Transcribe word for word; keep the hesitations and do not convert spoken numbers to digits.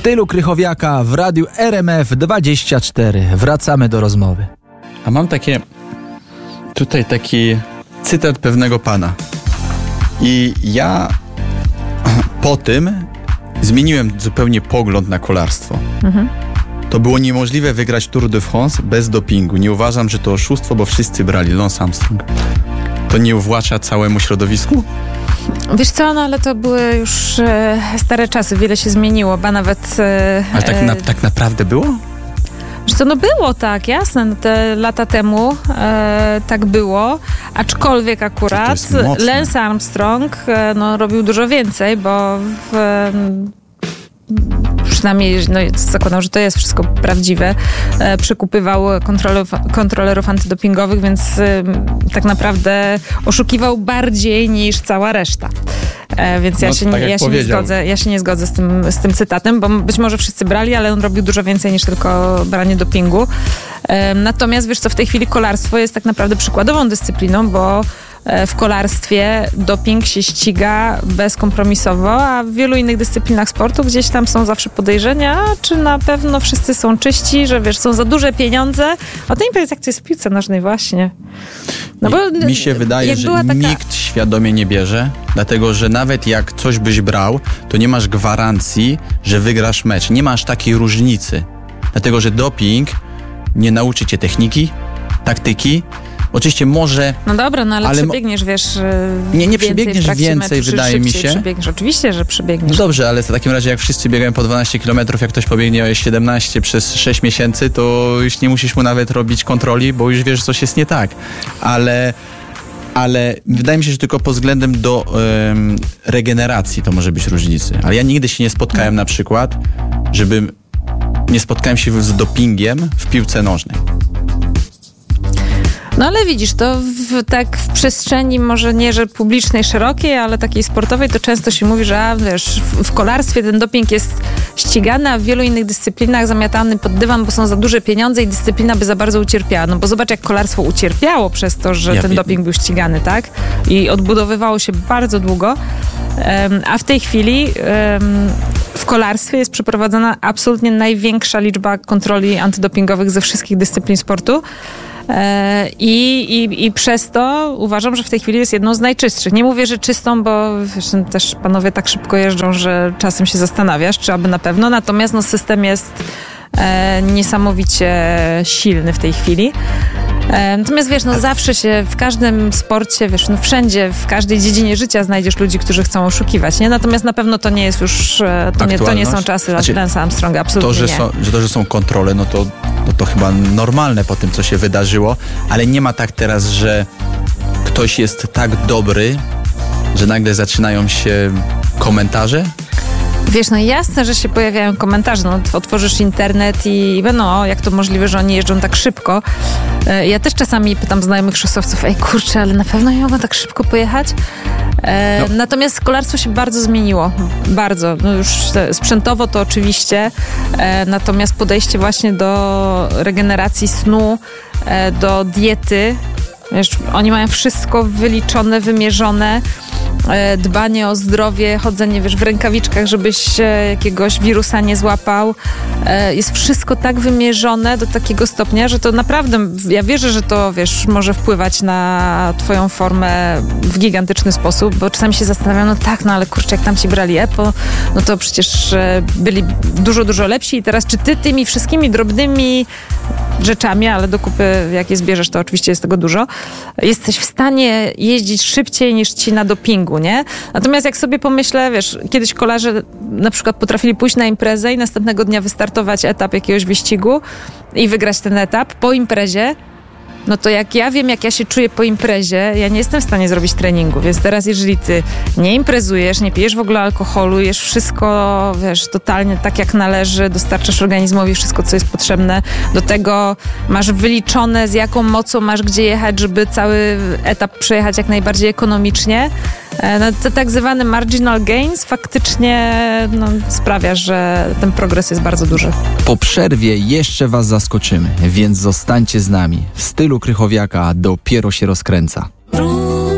stylu Krychowiaka w radiu R M F dwadzieścia cztery. Wracamy do rozmowy. A mam takie, tutaj taki cytat pewnego pana. I ja po tym zmieniłem zupełnie pogląd na kolarstwo. Mhm. To było niemożliwe wygrać Tour de France bez dopingu. Nie uważam, że to oszustwo, bo wszyscy brali. Lance Armstrong. To nie uwłacza całemu środowisku? Wiesz co, no ale to były już e, stare czasy, wiele się zmieniło, ba nawet... E, ale tak, na, tak naprawdę było? Wiesz co, no było tak, jasne, no te lata temu e, tak było, aczkolwiek akurat Lance Armstrong e, no, robił dużo więcej, bo w, e, przynajmniej no, zakładam, że to jest wszystko prawdziwe, e, przekupywał kontrolerów, kontrolerów antydopingowych, więc e, tak naprawdę oszukiwał bardziej niż cała reszta. E, więc ja, no, się, tak ja, się nie zgodzę, ja się nie zgodzę z tym, z tym cytatem, bo być może wszyscy brali, ale on robił dużo więcej niż tylko branie dopingu. E, natomiast wiesz co, w tej chwili kolarstwo jest tak naprawdę przykładową dyscypliną, bo w kolarstwie doping się ściga bezkompromisowo, a w wielu innych dyscyplinach sportu gdzieś tam są zawsze podejrzenia, czy na pewno wszyscy są czyści, że wiesz, są za duże pieniądze. O tym powiedz, jak to jest w piłce nożnej właśnie. No bo mi się wydaje, że taka... nikt świadomie nie bierze, dlatego, że nawet jak coś byś brał, to nie masz gwarancji, że wygrasz mecz. Nie masz takiej różnicy. Dlatego, że doping nie nauczy cię techniki, taktyki. Oczywiście może... No dobra, no ale, ale przebiegniesz, wiesz, Nie, nie przebiegniesz więcej, meczu, wydaje mi się. Przebiegniesz. Oczywiście, że przebiegniesz. No dobrze, ale w takim razie jak wszyscy biegają po dwanaście kilometrów, jak ktoś pobiegnie siedemnaście przez sześć miesięcy, to już nie musisz mu nawet robić kontroli, bo już wiesz, coś jest nie tak. Ale... Ale wydaje mi się, że tylko pod względem do um, regeneracji to może być różnicy. Ale ja nigdy się nie spotkałem na przykład, żebym... Nie spotkałem się z dopingiem w piłce nożnej. No ale widzisz, to w, tak w przestrzeni może nie, że publicznej, szerokiej, ale takiej sportowej, to często się mówi, że a, wiesz, w, w kolarstwie ten doping jest ścigany, a w wielu innych dyscyplinach zamiatany pod dywan, bo są za duże pieniądze i dyscyplina by za bardzo ucierpiała. No bo zobacz, jak kolarstwo ucierpiało przez to, że ja ten wiem. doping był ścigany, tak? I odbudowywało się bardzo długo. Um, a w tej chwili um, w kolarstwie jest przeprowadzana absolutnie największa liczba kontroli antydopingowych ze wszystkich dyscyplin sportu. I, i, I przez to uważam, że w tej chwili jest jedną z najczystszych. Nie mówię, że czystą, bo wiesz, też panowie tak szybko jeżdżą, że czasem się zastanawiasz, czy aby na pewno. Natomiast no, system jest e, niesamowicie silny w tej chwili. E, natomiast wiesz, no zawsze się w każdym sporcie, wiesz, no wszędzie, w każdej dziedzinie życia znajdziesz ludzi, którzy chcą oszukiwać, nie? Natomiast na pewno to nie jest już, to nie, to nie są czasy znaczy, Lance Armstronga, absolutnie to, że nie. Są, że to, że są kontrole, no to No to chyba normalne po tym, co się wydarzyło, ale nie ma tak teraz, że ktoś jest tak dobry, że nagle zaczynają się komentarze? Wiesz, no jasne, że się pojawiają komentarze. No, otworzysz internet i no, jak to możliwe, że oni jeżdżą tak szybko. Ja też czasami pytam znajomych szosowców, ej kurczę, ale na pewno nie mogą tak szybko pojechać? E, no. Natomiast kolarstwo się bardzo zmieniło. Bardzo. No już sprzętowo to oczywiście. E, natomiast podejście właśnie do regeneracji snu, e, do diety, wiesz, oni mają wszystko wyliczone, wymierzone. Dbanie o zdrowie, chodzenie wiesz, w rękawiczkach, żebyś jakiegoś wirusa nie złapał. Jest wszystko tak wymierzone do takiego stopnia, że to naprawdę, ja wierzę, że to wiesz, może wpływać na twoją formę w gigantyczny sposób, bo czasami się zastanawiam, no tak, no ale kurczę, jak tam ci brali EPO, no to przecież byli dużo, dużo lepsi i teraz czy ty tymi wszystkimi drobnymi rzeczami, ale do kupy jak je zbierzesz, to oczywiście jest tego dużo, jesteś w stanie jeździć szybciej niż ci na dopingu, nie? Natomiast jak sobie pomyślę, wiesz, kiedyś kolarze na przykład potrafili pójść na imprezę i następnego dnia wystartować etap jakiegoś wyścigu i wygrać ten etap po imprezie, no to jak ja wiem, jak ja się czuję po imprezie, ja nie jestem w stanie zrobić treningu, więc teraz jeżeli ty nie imprezujesz, nie pijesz w ogóle alkoholu, jesz wszystko, wiesz, totalnie tak jak należy, dostarczasz organizmowi wszystko, co jest potrzebne, do tego masz wyliczone, z jaką mocą masz gdzie jechać, żeby cały etap przejechać jak najbardziej ekonomicznie, no to tak zwany marginal gains faktycznie no, sprawia, że ten progres jest bardzo duży. Po przerwie jeszcze was zaskoczymy, więc zostańcie z nami. W stylu Krychowiaka dopiero się rozkręca.